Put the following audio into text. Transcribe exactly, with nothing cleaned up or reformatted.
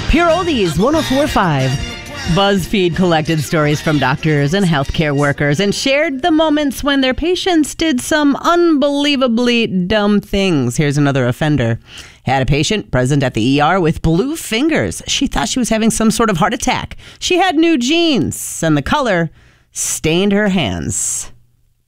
Pure Oldies, one oh four point five. BuzzFeed collected stories from doctors and healthcare workers and shared the moments when their patients did some unbelievably dumb things. Here's another offender. Had a patient present at the E R with blue fingers. She thought she was having some sort of heart attack. She had new jeans, and the color stained her hands.